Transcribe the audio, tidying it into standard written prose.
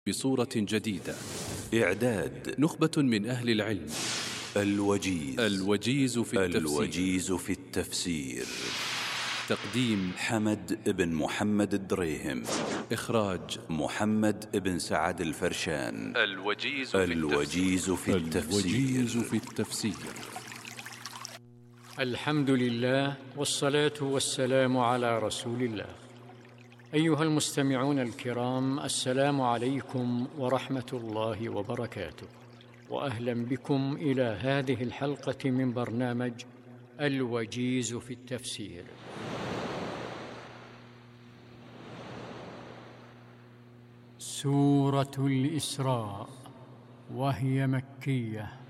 بصورة جديدة. إعداد نخبة من أهل العلم. الوجيز في التفسير. تقديم حمد بن محمد الدريهم. إخراج محمد بن سعد الفرشان. الوجيز في التفسير. الحمد لله والصلاة والسلام على رسول الله. أيها المستمعون الكرام، السلام عليكم ورحمة الله وبركاته، وأهلا بكم إلى هذه الحلقة من برنامج الوجيز في التفسير. سورة الإسراء، وهي مكية،